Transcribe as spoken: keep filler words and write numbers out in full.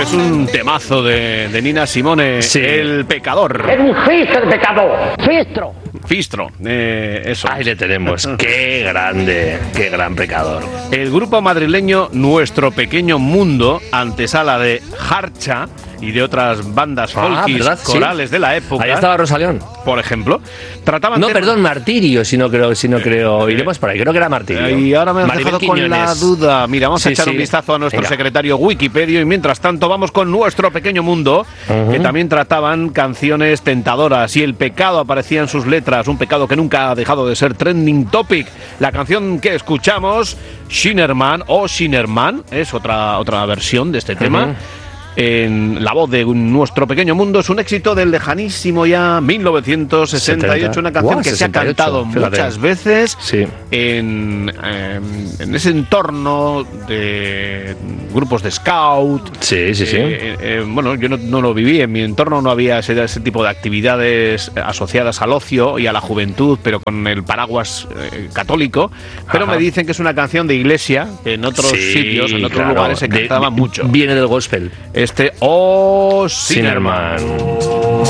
Es un temazo de, de Nina Simone, sí. El pecador. Es un fistro el pecador. Fistro. Fistro, eh, eso. Ahí le tenemos. Qué grande, qué gran pecador. El grupo madrileño Nuestro Pequeño Mundo, antesala de Harcha y de otras bandas folkis, ah, corales sí. de la época. Ahí estaba Rosaleón, por ejemplo. Trataban no, temas... perdón, Martirio, si no creo, si no creo. Iremos por ahí, creo que era Martirio. Y ahora me has Maribel dejado Quiñones. con la duda. Mira, vamos sí, a echar sí. un vistazo a nuestro Venga. secretario Wikipedia y mientras tanto vamos con Nuestro Pequeño Mundo, uh-huh. que también trataban canciones tentadoras y el pecado aparecía en sus letras, un pecado que nunca ha dejado de ser trending topic. La canción que escuchamos, Shinnerman o Shinnerman, es otra, otra versión de este uh-huh. tema. En la voz de Nuestro Pequeño Mundo, es un éxito del lejanísimo ya mil novecientos sesenta y ocho, una canción wow, que sesenta y ocho, se ha cantado fíjate. muchas veces sí. en, en, en ese entorno de grupos de scout. Sí, sí, sí. Eh, eh, bueno, yo no, no lo viví, en mi entorno no había ese, ese tipo de actividades asociadas al ocio y a la juventud, pero con el paraguas eh, católico. Pero Ajá. me dicen que es una canción de iglesia, que en otros sí, sitios, en otros claro. lugares se cantaba de, mucho. Viene del gospel. Este Oh Shinnerman.